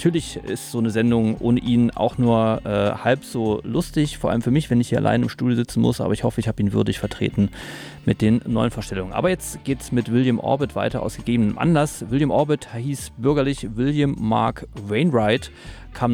Natürlich ist so eine Sendung ohne ihn auch nur halb so lustig, vor allem für mich, wenn ich hier allein im Studio sitzen muss, aber ich hoffe, ich habe ihn würdig vertreten mit den neuen Vorstellungen. Aber jetzt geht's mit William Orbit weiter aus gegebenem Anlass. William Orbit hieß bürgerlich William Mark Wainwright, kam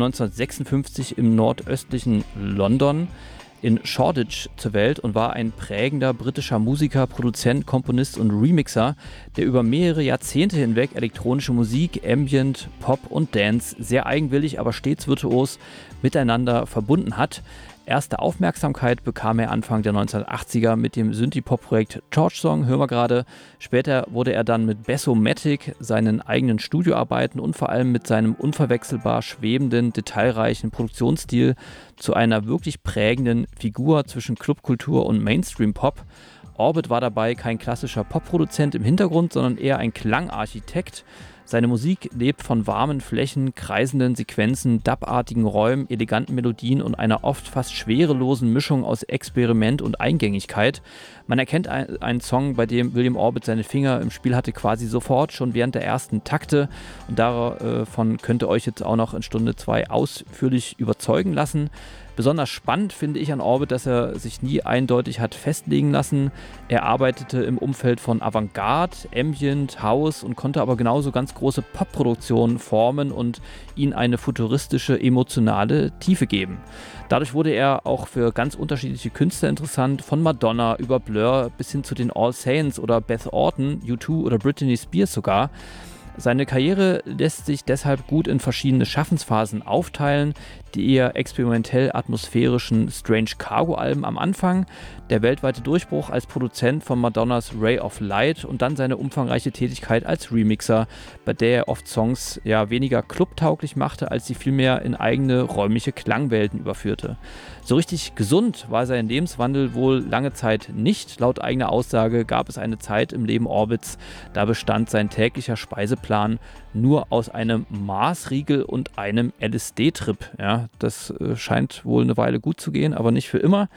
1956 im nordöstlichen London in Shoreditch zur Welt und war ein prägender britischer Musiker, Produzent, Komponist und Remixer, der über mehrere Jahrzehnte hinweg elektronische Musik, Ambient, Pop und Dance sehr eigenwillig, aber stets virtuos miteinander verbunden hat. Erste Aufmerksamkeit bekam er Anfang der 1980er mit dem Synthie-Pop-Projekt George Song, hören wir gerade. Später wurde er dann mit Bessomatic, seinen eigenen Studioarbeiten und vor allem mit seinem unverwechselbar schwebenden, detailreichen Produktionsstil zu einer wirklich prägenden Figur zwischen Clubkultur und Mainstream-Pop. Orbit war dabei kein klassischer Popproduzent im Hintergrund, sondern eher ein Klangarchitekt. Seine Musik lebt von warmen Flächen, kreisenden Sequenzen, dub-artigen Räumen, eleganten Melodien und einer oft fast schwerelosen Mischung aus Experiment und Eingängigkeit. Man erkennt einen Song, bei dem William Orbit seine Finger im Spiel hatte, quasi sofort, schon während der ersten Takte. Und davon könnt ihr euch jetzt auch noch in Stunde 2 ausführlich überzeugen lassen. Besonders spannend finde ich an Orbit, dass er sich nie eindeutig hat festlegen lassen. Er arbeitete im Umfeld von Avantgarde, Ambient, House und konnte aber genauso ganz große Popproduktionen formen und ihnen eine futuristische, emotionale Tiefe geben. Dadurch wurde er auch für ganz unterschiedliche Künstler interessant, von Madonna über Blur bis hin zu den All Saints oder Beth Orton, U2 oder Britney Spears sogar. Seine Karriere lässt sich deshalb gut in verschiedene Schaffensphasen aufteilen, die eher experimentell atmosphärischen Strange Cargo-Alben am Anfang, der weltweite Durchbruch als Produzent von Madonnas Ray of Light und dann seine umfangreiche Tätigkeit als Remixer, bei der er oft Songs weniger clubtauglich machte, als sie vielmehr in eigene räumliche Klangwelten überführte. So richtig gesund war sein Lebenswandel wohl lange Zeit nicht. Laut eigener Aussage gab es eine Zeit im Leben Orbits, da bestand sein täglicher Speiseplan nur aus einem Marsriegel und einem LSD-Trip. Ja, das scheint wohl eine Weile gut zu gehen, aber nicht für immer.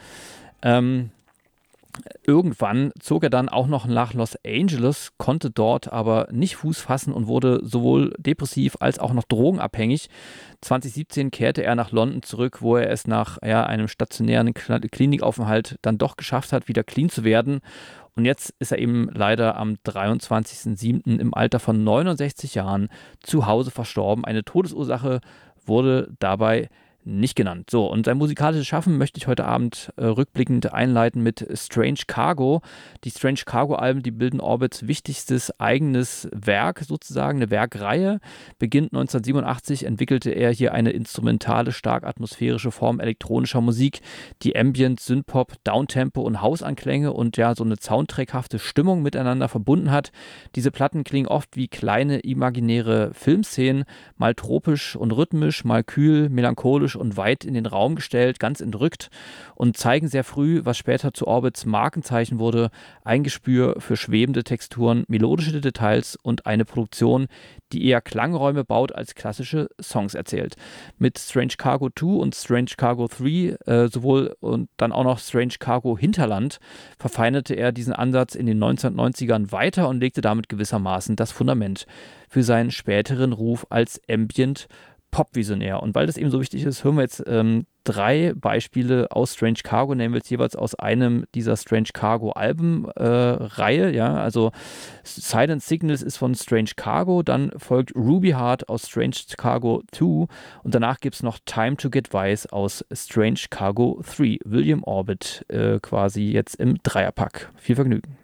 Irgendwann zog er dann auch noch nach Los Angeles, konnte dort aber nicht Fuß fassen und wurde sowohl depressiv als auch noch drogenabhängig. 2017 kehrte er nach London zurück, wo er es nach einem stationären Klinikaufenthalt dann doch geschafft hat, wieder clean zu werden. Und jetzt ist er eben leider am 23.07. im Alter von 69 Jahren zu Hause verstorben. Eine Todesursache wurde dabei nicht genannt. So, und sein musikalisches Schaffen möchte ich heute Abend rückblickend einleiten mit Strange Cargo. Die Strange Cargo-Alben, die bilden Orbits wichtigstes eigenes Werk, sozusagen eine Werkreihe. Beginnt 1987 entwickelte er hier eine instrumentale, stark atmosphärische Form elektronischer Musik, die Ambient, Synthpop, Downtempo und Hausanklänge und so eine soundtrackhafte Stimmung miteinander verbunden hat. Diese Platten klingen oft wie kleine imaginäre Filmszenen, mal tropisch und rhythmisch, mal kühl, melancholisch und weit in den Raum gestellt, ganz entrückt und zeigen sehr früh, was später zu Orbits Markenzeichen wurde, ein Gespür für schwebende Texturen, melodische Details und eine Produktion, die eher Klangräume baut als klassische Songs erzählt. Mit Strange Cargo 2 und Strange Cargo 3 sowohl und dann auch noch Strange Cargo Hinterland verfeinerte er diesen Ansatz in den 1990ern weiter und legte damit gewissermaßen das Fundament für seinen späteren Ruf als Ambient Pop-Visionär. Und weil das eben so wichtig ist, hören wir jetzt 3 Beispiele aus Strange Cargo, nehmen wir jetzt jeweils aus einem dieser Strange Cargo Alben-Reihe. Also Silent Signals ist von Strange Cargo, dann folgt Ruby Heart aus Strange Cargo 2 und danach gibt es noch Time to Get Wise aus Strange Cargo 3. William Orbit quasi jetzt im Dreierpack. Viel Vergnügen.